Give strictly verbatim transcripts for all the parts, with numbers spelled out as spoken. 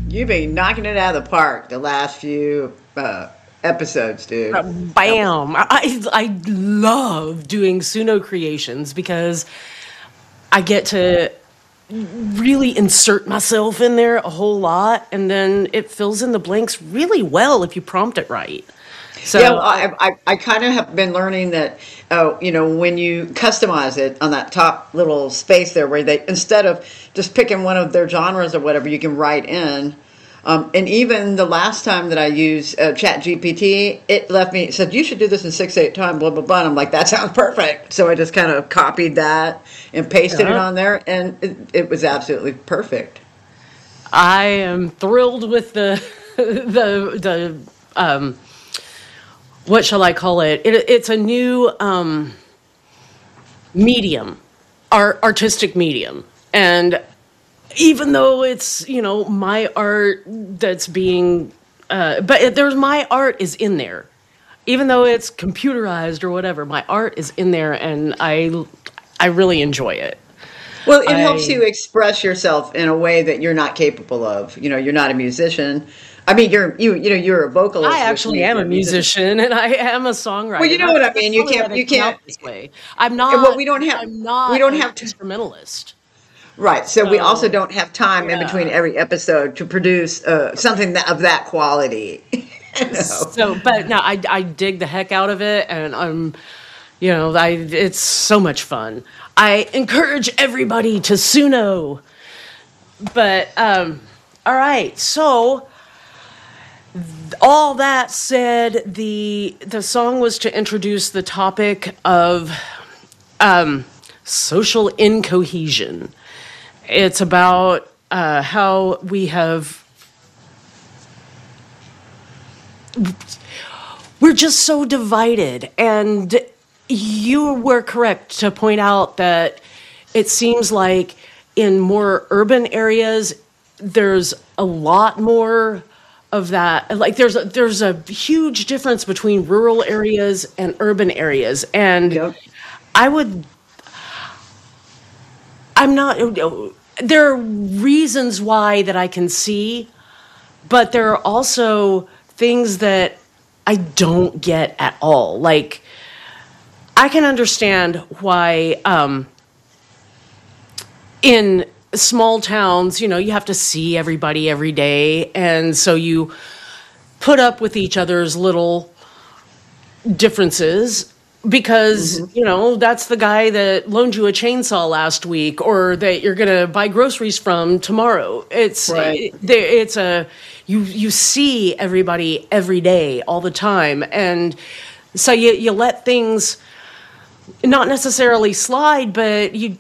You've been knocking it out of the park the last few uh, episodes, Uh, dude. That was Bam! I I love doing Suno creations because I get to really insert myself in there a whole lot, and then it fills in the blanks really well if you prompt it right. yeah. So Well, I, I I, I kind of have been learning that. Uh, you know, when you customize it on that top little space there, where they instead of just picking one of their genres or whatever, you can write in. Um, and even the last time that I used uh, Chat G P T, it left me, it said, you should do this in six, eight time, blah, blah, blah. And I'm like, that sounds perfect. So I just kind of copied that and pasted it yeah, on there, and it, it was absolutely perfect. I am thrilled with the the the um, what shall I call it? it it's a new um, medium, art, artistic medium, and even though it's you know my art that's being, uh, but it, there's my art is in there, even though it's computerized or whatever. My art is in there, and I I really enjoy it. Well, it helps I you express yourself in a way that you're not capable of. You know, you're not a musician. I mean, you're you you know you're a I vocalist, which actually means am you're a a musician. musician and I am a Well, you songwriter. know That's what I that's mean. You funny that can't you it came can't. out this way. I'm Well, not we don't have I'm we not don't an have to. instrumentalist. Right. So we also So don't have time in between yeah. every episode to produce uh, something that, of that quality. No. So but no, I I dig the heck out of it, and I'm you know, I it's so much fun. I encourage everybody to Suno. But um all right. So all that said, the the song was to introduce the topic of um, social incohesion. It's about uh, how we have we're just so divided, and you were correct to point out that it seems like in more urban areas there's a lot more of that. Like there's a, there's a huge difference between rural areas and urban areas, and Yep. I would I'm not there are reasons why that I can see, but there are also things that I don't get at all. Like I can understand why um in small towns, you know, you have to see everybody every day, and so you put up with each other's little differences because, Hmm. you know, that's the guy that loaned you a chainsaw last week or that you're going to buy groceries from tomorrow. It's Right. it, there- it's a you you see everybody every day all the time, and so you you let things not necessarily slide, but you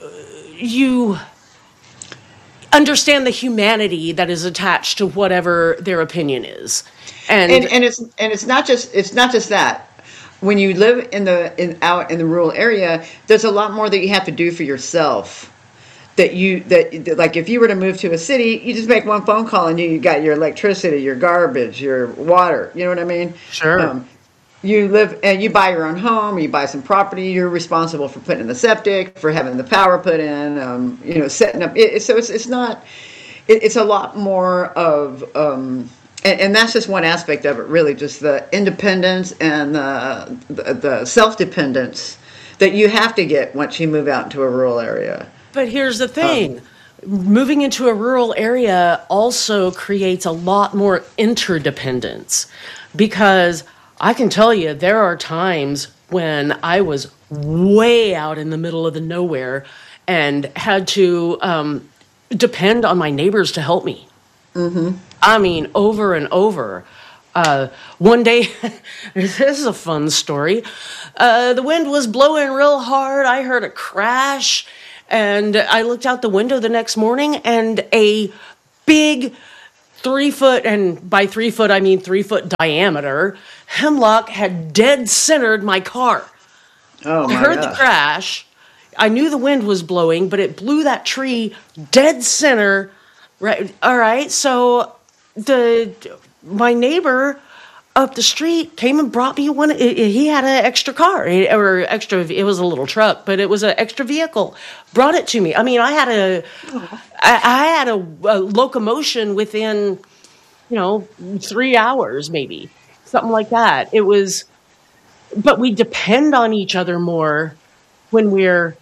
you understand the humanity that is attached to whatever their opinion is. And And and it's and it's not just it's not just that. When you live in the in out in the rural area, there's a lot more that you have to do for yourself. That you that that, like if you were to move to a city, you just make one phone call and you, you got your electricity, your garbage, your water. You know what I mean? sure. Um, you live and you buy your own home, you buy some property. You're responsible for putting in the septic, for having the power put in. Um, you know, setting up. It, so it's it's not. It, it's a lot more of. Um, and, and that's just one aspect of it, really, just the independence and the, the, the self-dependence that you have to get once you move out into a rural area. But here's the Um, thing. Moving into a rural area also creates a lot more interdependence because I can tell you there are times when I was way out in the middle of the nowhere and had to um, depend on my neighbors to help me. I mean, over and over. Uh, one day, this is a fun story. Uh, the wind was blowing real hard. I heard a crash, and I looked out the window the next morning, and a big three foot, and by three foot, I mean three foot diameter, hemlock had dead centered my car. oh I my heard the gosh. crash. I knew the wind was blowing, but it blew that tree dead center. Right. All right. So the my neighbor up the street came and brought me one. He had an extra car or extra. It was a little truck, but it was an extra vehicle. Brought it to me. I mean, I had a I, I had a, a locomotion within, you know, three hours, maybe something like that. It was, but we depend on each other more when we're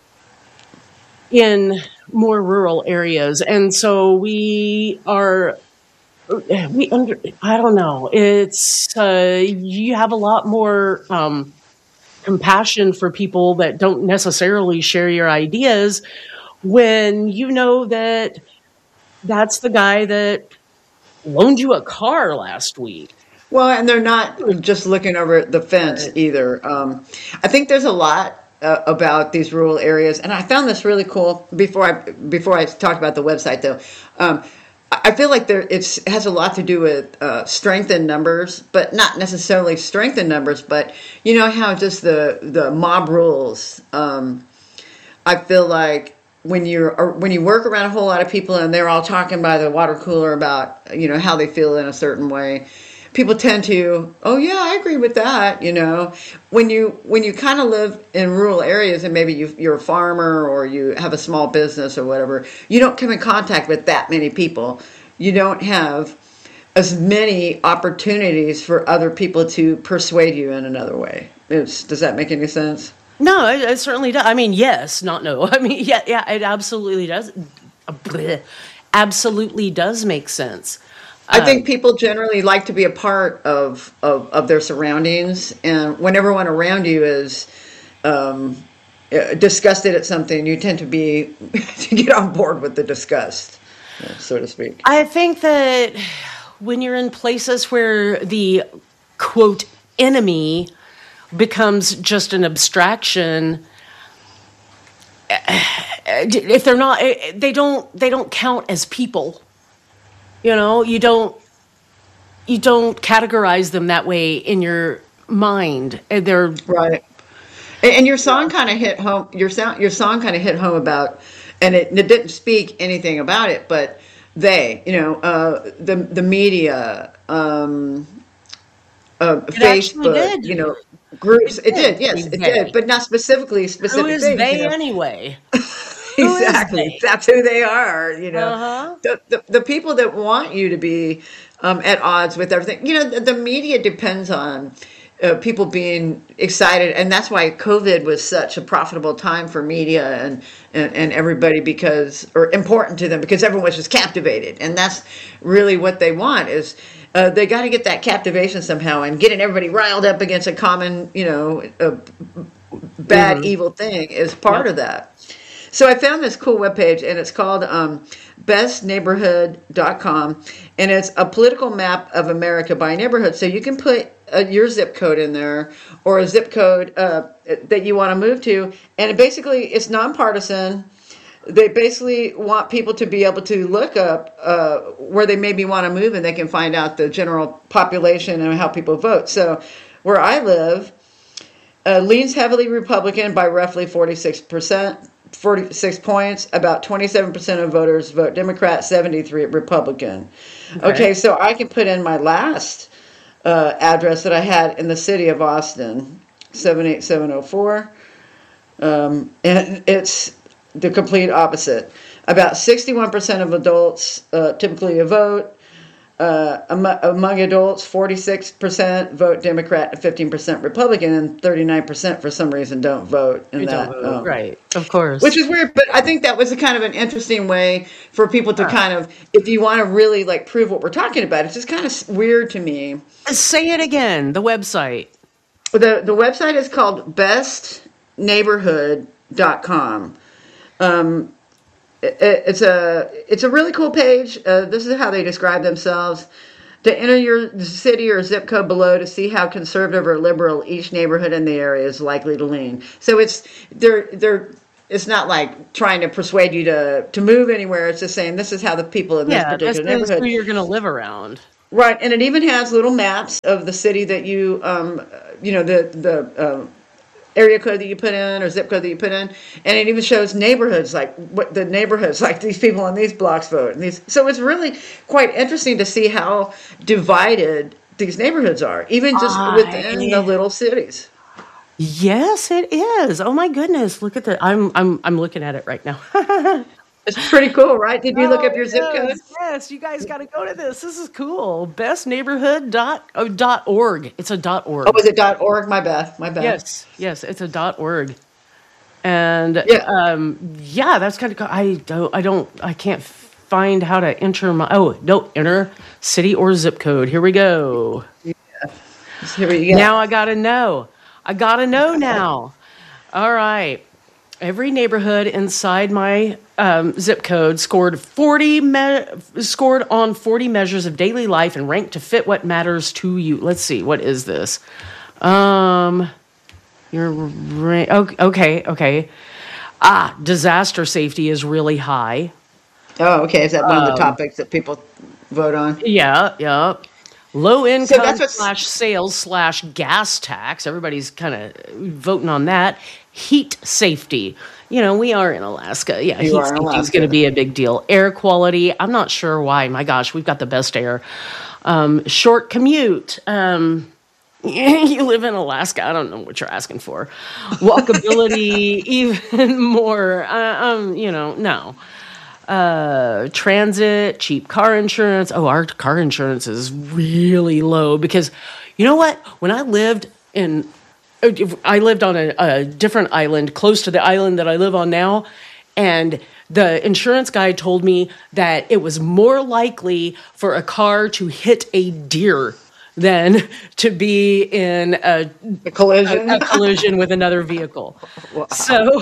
in more rural areas. And so we are, we under, I don't know, it's, uh, you have a lot more, um, compassion for people that don't necessarily share your ideas when you know that that's the guy that loaned you a car last week. Well, and they're not just looking over the fence either. Um, I think there's a lot uh, about these rural areas, and I found this really cool. Before I before I talk about the website, though, um, I feel like there it's it has a lot to do with uh, strength in numbers, but not necessarily strength in numbers. But you know how just the the mob rules. Um, I feel like when you're or when you work around a whole lot of people and they're all talking by the water cooler about you know how they feel in a certain way, people tend to, oh yeah, I agree with that. You know, when you when you kind of live in rural areas and maybe you, you're a farmer or you have a small business or whatever, you don't come in contact with that many people. You don't have as many opportunities for other people to persuade you in another way. It's, does that make any sense? No, it, it certainly does. I mean, yes, not no. I mean, yeah, yeah, it absolutely does. Bleh, absolutely does make sense. I think people generally like to be a part of, of, of their surroundings, and when everyone around you is um, uh, disgusted at something, you tend to be to get on board with the disgust, uh, so to speak. I think that when you're in places where the quote enemy becomes just an abstraction, if they're not, they don't they don't count as people. You know, you don't you don't categorize them that way in your mind. And they're right. And, and your song kind of hit home. Your sound, your song kind of hit home about, and it, it didn't speak anything about it, but they, you know, uh, the the media, um, uh, it actually Facebook, did. you know, groups. It, It did, did. yes, it They. did, but not specifically Who specific is things. they You know, anyway? Who is exactly. they? That's who they are. You know, Uh-huh. the the, the people that want you to be um, at odds with everything. You know, the, the media depends on uh, people being excited, and that's why COVID was such a profitable time for media and, and and everybody because or important to them because everyone was just captivated, and that's really what they want is. Uh, they got to get that captivation somehow, and getting everybody riled up against a common, you know, a bad, Mm-hmm. evil thing is part Yep. of that. So I found this cool webpage, and it's called um, best neighborhood dot com, and it's a political map of America by neighborhood. So you can put uh, your zip code in there or a zip code uh, that you want to move to, and it basically it's nonpartisan. They basically want people to be able to look up uh, where they maybe want to move, and they can find out the general population and how people vote. So where I live uh, leans heavily Republican by roughly forty-six percent. forty-six points. About twenty-seven percent of voters vote Democrat, seventy-three Republican. Okay. Okay, so I can put in my last uh, address that I had in the city of Austin, seven eight seven oh four. Um, and it's the complete opposite. About sixty-one percent of adults uh, typically vote. Uh, among, among adults, forty-six percent vote Democrat and fifteen percent Republican, and thirty-nine percent for some reason don't vote in You that. don't vote. Um, Right. Of course. which is weird, but I think that was a kind of an interesting way for people to Huh. kind of, if you want to really like prove what we're talking about, it's just kind of weird to me. Say it again. The website. The the website is called best neighborhood dot com. Um, it, it's a it's a really cool page. Uh, this is how they describe themselves. To enter your city or zip code below to see how conservative or liberal each neighborhood in the area is likely to lean. So it's they're they're it's not like trying to persuade you to to move anywhere. It's just saying this is how the people in this Yeah, this particular is who neighborhood. you're going to live around. Right, and it even has little maps of the city that you, um, you know, the the um, area code that you put in or zip code that you put in, and it even shows neighborhoods like what the neighborhoods like these people on these blocks vote. And these, so it's really quite interesting to see how divided these neighborhoods are, even just within the I little cities. Yes, it is. Oh my goodness. Look at that. I'm I'm I'm looking at it right now. It's pretty cool, right? Did you look Oh, up your zip code? yes, yes. You guys got to go to this. This is cool. Best neighborhood dot oh, dot org. It's a dot Oh, org. was it dot .org? My bad. My bad. Yes, yes. It's a dot org. And Yeah. um, yeah, that's kind of. I don't. I don't. I can't find how to enter my. Oh no, enter city or zip code. Here we go. Here we go. Now I gotta know. I gotta know now. All right. Every neighborhood inside my um, zip code scored forty me- scored on forty measures of daily life and ranked to fit what matters to you. Let's see, what is this? Um, your ra- okay, okay, okay. Ah, disaster safety is really high. Oh, okay. Is that one of the Um, topics that people vote on? Yeah, yeah. Low So income that's what's slash sales slash gas tax. Everybody's kind of voting on that. Heat safety. You know, we are in Alaska. Yeah, you heat are in safety is going to Alaska. be a big deal. Air quality. I'm not sure why. My gosh, we've got the best air. Um, short commute. Um, you live in Alaska. I don't know what you're asking for. Walkability, even more. Uh, um, you know, no. Uh, transit, cheap car insurance. Oh, our car insurance is really low because, you know what? When I lived in, I lived on a, a different island close to the island that I live on now, and the insurance guy told me that it was more likely for a car to hit a deer than to be in a, The collision. a collision with another vehicle. Wow. So.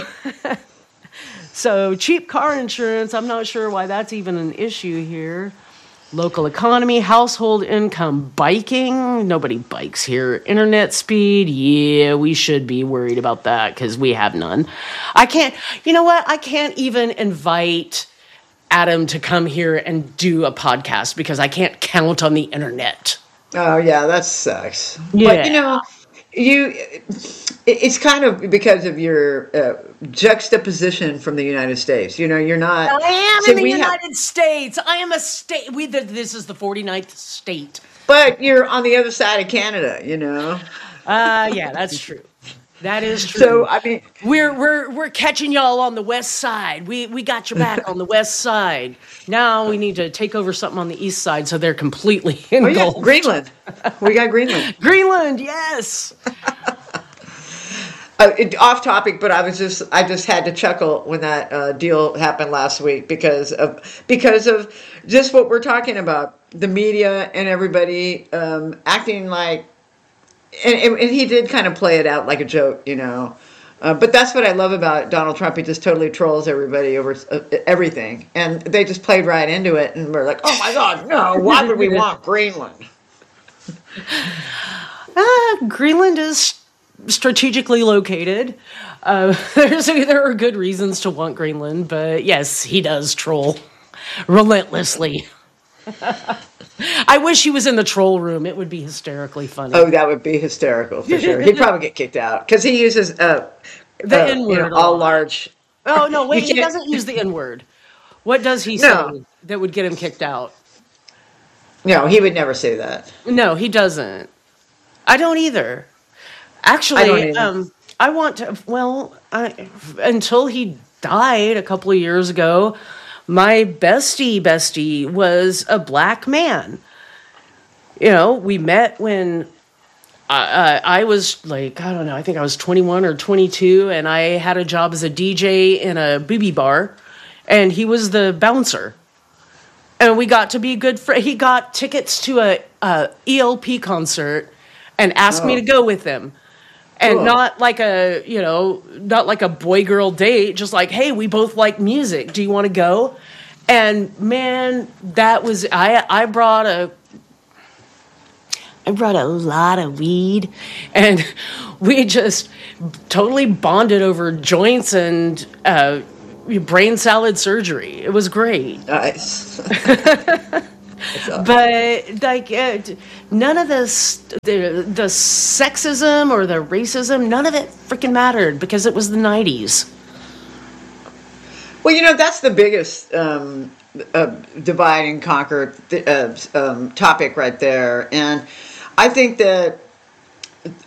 So cheap car insurance, I'm not sure why that's even an issue here. Local economy, household income, biking, nobody bikes here. Internet speed, yeah, we should be worried about that because we have none. I can't, you know what? I can't even invite Adam to come here and do a podcast because I can't count on the internet. Oh yeah, that sucks. Yeah. But you know, you it- it's kind of because of your uh, juxtaposition from the United States. You know, you're not. I am So in the we have, United States. I am a state. We, this is the forty-ninth state. but you're on the other side of Canada. You know, Uh, yeah, that's true. That is true. so I mean, We're we're we're catching y'all on the west side. We we got your back on the west side. Now we need to take over something on the east side so they're completely oh yeah, engulfed. Greenland. We got Greenland. Greenland, yes. Uh, it, off topic, but I was just I just had to chuckle when that uh, deal happened last week because of because of just what we're talking about, the media and everybody um, acting like, and, and and he did kind of play it out like a joke, you know. Uh, but that's what I love about Donald Trump. He just totally trolls everybody over uh, everything, and they just played right into it, and we're like, oh my God, no! Why would we want Greenland? Ah, Greenland is strategically located. Uh, there's there are good reasons to want Greenland, but yes, he does troll relentlessly. I wish he was in the troll room. It would be hysterically funny. Oh, that would be hysterical for sure. He'd probably get kicked out because he uses uh, The uh, you N-word know, a all lot. large. Oh no, wait, You he can't- doesn't use the N word. What does he No. say that would get him kicked out? No, he would never say that. No, he doesn't. I don't either. I Actually, don't either. um, I want to. Well, I, until he died a couple of years ago, my bestie bestie was a black man. You know, we met when I, I, I was like, I don't know, I think I was twenty-one or twenty-two, and I had a job as a D J in a booby bar, and he was the bouncer. And we got to be good friends. He got tickets to a, a E L P concert and asked me Oh. to go with him. And Cool. not like a, you know, not like a boy girl date, just like, hey, we both like music. Do you want to go? And man, that was I I brought a I brought a lot of weed, and we just totally bonded over joints and uh, brain salad surgery. It was great. Nice. But like uh, none of this, the the sexism or the racism, none of it freaking mattered because it was the nineties. Well, you know, that's the biggest um, uh, divide and conquer th- uh, um, topic right there. And I think that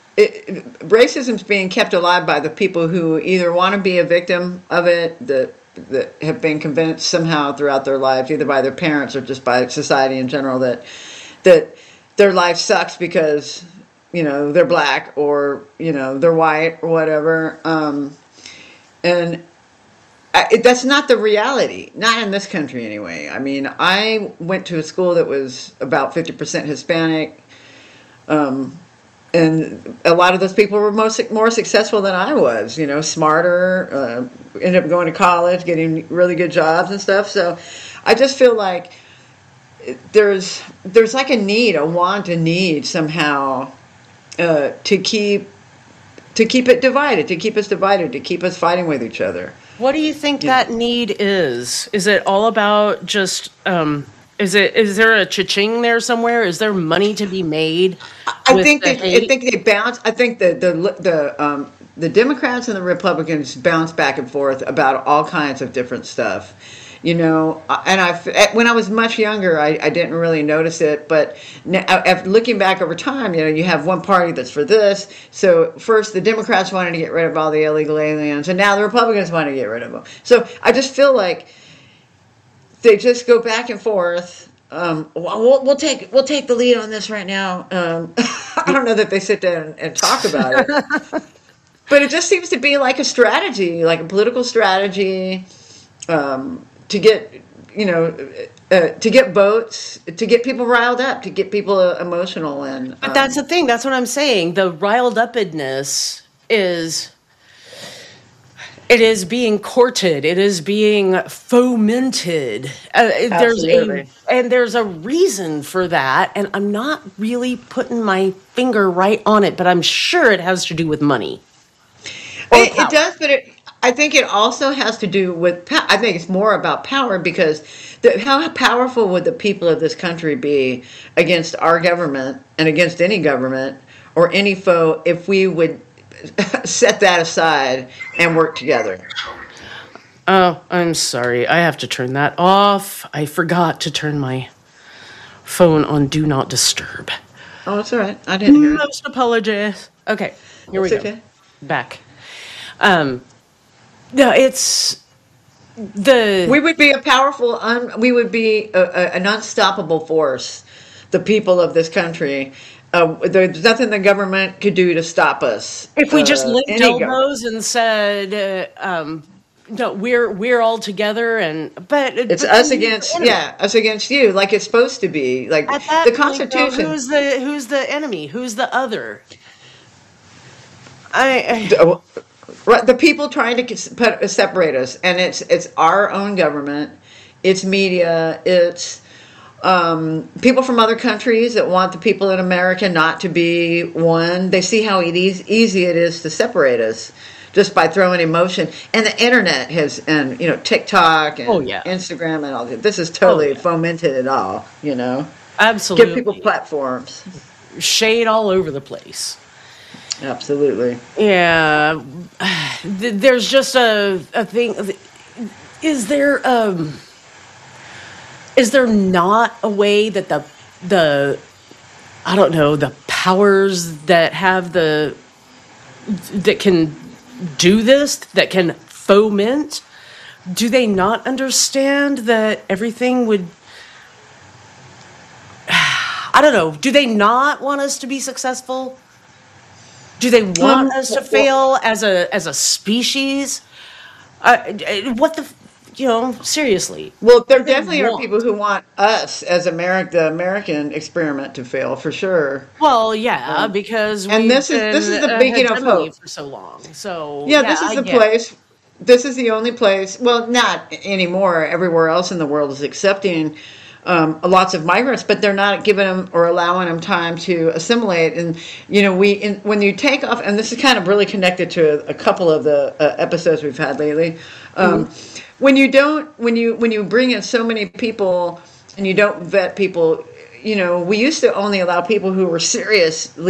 it, racism's being kept alive by the people who either want to be a victim of it, the that have been convinced somehow throughout their lives, either by their parents or just by society in general, that that their life sucks because, you know, they're black or, you know, they're white or whatever. Um, and I, it, that's not the reality, not in this country anyway. I mean, I went to a school that was about fifty percent Hispanic. Um, and a lot of those people were most, more successful than I was, you know, smarter, uh, ended up going to college, getting really good jobs and stuff. So I just feel like there's there's like a need, a want, a need somehow uh, to keep to keep it divided, to keep us divided, to keep us fighting with each other. What do you think Yeah. that need is? Is it all about just um is it is there a cha-ching there somewhere? Is there money to be made I with think the they, I hate? think they bounce. I think the the the um, the Democrats and the Republicans bounce back and forth about all kinds of different stuff. You know, and I when I was much younger, I, I didn't really notice it, but now, after looking back over time, you know, you have one party that's for this. So first, the Democrats wanted to get rid of all the illegal aliens, and now the Republicans want to get rid of them. So I just feel like they just go back and forth. Um, we'll, we'll take we'll take the lead on this right now. Um, I don't know that they sit down and talk about it, but it just seems to be like a strategy, like a political strategy. Um, to get, you know, uh, to get votes, to get people riled up, to get people uh, emotional. And um, But that's the thing. That's what I'm saying. The riled upness is it is being courted. It is being fomented. Uh, there's Absolutely. a and there's a reason for that, and I'm not really putting my finger right on it, but I'm sure it has to do with money or it, it power. does, but it, I think it also has to do with, po- I think it's more about power because the, how powerful would the people of this country be against our government and against any government or any foe if we would set that aside and work together? Oh, I'm sorry. I have to turn that off. I forgot to turn my phone on Do Not Disturb. Oh, it's all right. I didn't hear it. Most apologies. Okay, here we It's go. okay. Back. Um, no, it's the We would be a powerful, un, we would be a, a, an unstoppable force, the people of this country. Uh, there's nothing the government could do to stop us. if we just Uh, linked any government. elbows and said, uh, um, no, we're we're all together, and but It's but us then you're against, the enemy. yeah, us against you, like it's supposed to be. Like At that the point, though, Constitution. who's the who's the enemy? Who's the other? I, I Uh, Right, the people trying to kes- put, separate us, and it's it's our own government, it's media, it's um, people from other countries that want the people in America not to be one. They see how it is, easy it is to separate us just by throwing emotion. And the internet has, and you know, TikTok oh and yeah, Instagram and all that. This is oh totally yeah, fomented it all. You know, give people absolutely. platforms. Shade all over the place. Absolutely. Yeah, th- there's just a a thing. Is there um is there not a way that the the I don't know the powers that have the that can do this, that can foment, do they not understand that everything would, I don't know, do they not want us to be successful? Do they want Um. us to Well, fail as a as a species? Uh, uh, what the, f- you know, seriously, Well, what there do they definitely are people want? who want us as America, the American experiment to fail for sure. Well, yeah, Um, because and we've this is this is been the a beacon of hegemony hope. for so long. So Yeah, yeah, this is I the get it. place. This is the only place. Well, not anymore. Everywhere else in the world is accepting um, lots of migrants, but they're not giving them or allowing them time to assimilate. And you know, we in, when you take off, and this is kind of really connected to a, a couple of the uh, episodes we've had lately. Um, Mhm. when you don't, when you when you bring in so many people and you don't vet people, you know, we used to only allow people who were seriously